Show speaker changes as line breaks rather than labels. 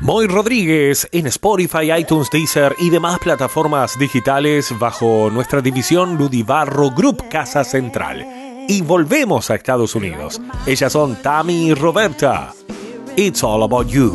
Moy Rodríguez en Spotify, iTunes, Deezer y demás plataformas digitales bajo nuestra división Ludibarro Group Casa Central. Y volvemos a Estados Unidos. Ellas son Tammy y Roberta. It's all about you.